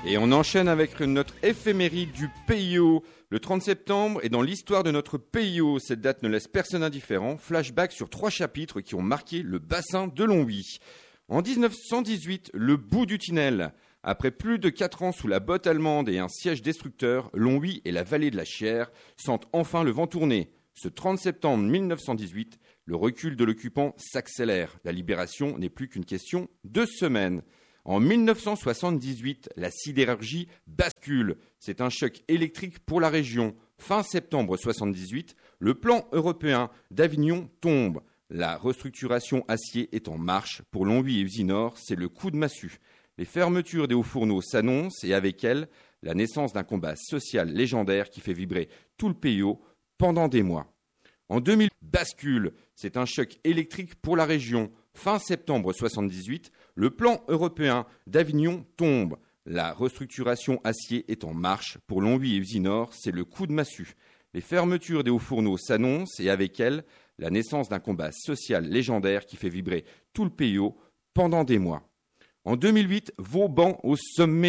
Et on enchaîne avec notre éphéméride du PIO. Le 30 septembre est dans l'histoire de notre PIO. Cette date ne laisse personne indifférent. Flashback sur 3 chapitres qui ont marqué le bassin de Longwy. En 1918, le bout du tunnel. Après plus de 4 ans sous la botte allemande et un siège destructeur, Longwy et la vallée de la Chière sentent enfin le vent tourner. Ce 30 septembre 1918, le recul de l'occupant s'accélère. La libération n'est plus qu'une question de semaines. En 1978, la sidérurgie bascule. C'est un choc électrique pour la région. Fin septembre 1978, le plan européen d'Avignon tombe. La restructuration acier est en marche. Pour Longwy et Usinor, c'est le coup de massue. Les fermetures des hauts fourneaux s'annoncent et avec elles, la naissance d'un combat social légendaire qui fait vibrer tout le PIO pendant des mois. En 2000, bascule. C'est un choc électrique pour la région. Fin septembre 1978, le plan européen d'Avignon tombe. La restructuration acier est en marche. Pour Longwy et Usinor, c'est le coup de massue. Les fermetures des hauts fourneaux s'annoncent et avec elles, la naissance d'un combat social légendaire qui fait vibrer tout le PIO pendant des mois. En 2008, Vauban au sommet